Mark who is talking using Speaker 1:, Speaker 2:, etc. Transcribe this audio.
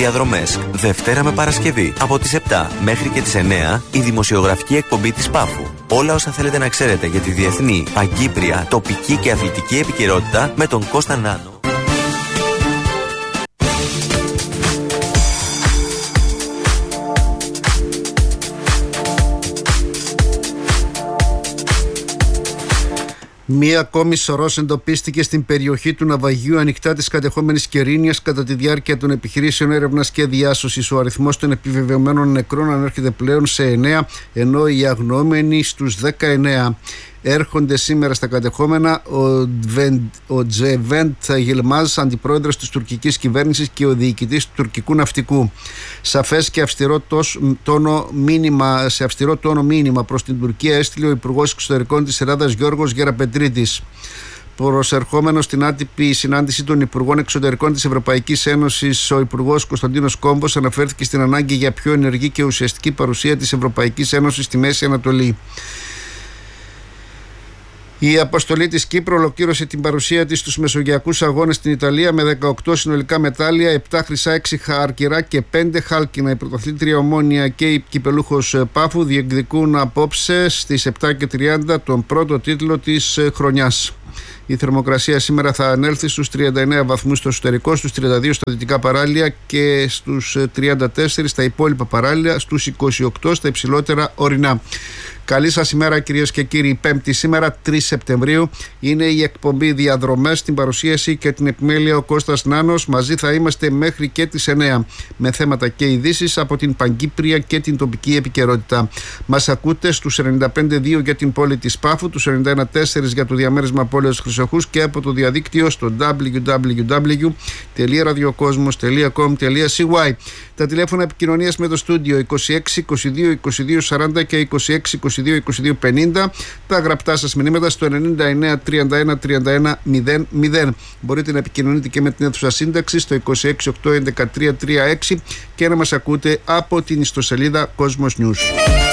Speaker 1: διαδρομές. Δευτέρα με Παρασκευή από τις 7 μέχρι και τις 9 η δημοσιογραφική εκπομπή της Πάφου. Όλα όσα θέλετε να ξέρετε για τη διεθνή, παγκύπρια, τοπική και αθλητική επικαιρότητα με τον Κώστα Νάνο.
Speaker 2: Μία ακόμη σωρός εντοπίστηκε στην περιοχή του ναυαγίου ανοιχτά της κατεχόμενης Κερίνιας κατά τη διάρκεια των επιχειρήσεων έρευνας και διάσωσης. Ο αριθμός των επιβεβαιωμένων νεκρών ανέρχεται πλέον σε 9, ενώ οι αγνοούμενοι στους 19. Έρχονται σήμερα στα κατεχόμενα ο Τζεβέντ Γιλμάζ, αντιπρόεδρος της τουρκικής κυβέρνησης και ο διοικητής του τουρκικού ναυτικού. Σαφές και αυστηρό τόνο μήνυμα προς την Τουρκία έστειλε ο Υπουργός Εξωτερικών της Ελλάδας Γιώργος Γεραπετρίτης. Προσερχόμενος στην άτυπη συνάντηση των Υπουργών Εξωτερικών της Ευρωπαϊκής Ένωσης, ο Υπουργός Κωνσταντίνος Κόμπος αναφέρθηκε στην ανάγκη για πιο ενεργή και ουσιαστική παρουσία της Ευρωπαϊκής Ένωσης στη Μέση Ανατολή. Η αποστολή της Κύπρου ολοκλήρωσε την παρουσία της στους Μεσογειακούς Αγώνες στην Ιταλία με 18 συνολικά μετάλλια, 7 χρυσά, 6 αρκυρά και 5 χάλκινα. Η πρωταθλήτρια Ομόνοια και η κυπελούχος Πάφου διεκδικούν απόψε στις 7:30 τον πρώτο τίτλο της χρονιάς. Η θερμοκρασία σήμερα θα ανέλθει στους 39 βαθμούς στο εσωτερικό, στους 32 στα δυτικά παράλια και στους 34 στα υπόλοιπα παράλια, στους 28 στα υψηλότερα ορεινά. Καλή σας ημέρα κυρίες και κύριοι. Πέμπτη σήμερα 3 Σεπτεμβρίου είναι η εκπομπή Διαδρομές, στην παρουσίαση και την επιμέλεια ο Κώστας Νάνος. Μαζί θα είμαστε μέχρι και τις 9 με θέματα και ειδήσεις από την παγκύπρια και την τοπική επικαιρότητα. Μας ακούτε στους 95.2 για την πόλη της Πάφου, τους 91.4 για το διαμέρισμα πόλεως Χρυσοχούς και από το διαδίκτυο στο www.radiokosmos.com.cy. Τα τηλέφωνα επικοινωνίας με το στούντιο 26 22 22 40 και 26 22 22 50. Τα γραπτά σας μηνύματα στο 99 31 31 00. Μπορείτε να επικοινωνείτε και με την αίθουσα σύνταξη στο 26 8 11 336 και να μας ακούτε από την ιστοσελίδα Cosmos News.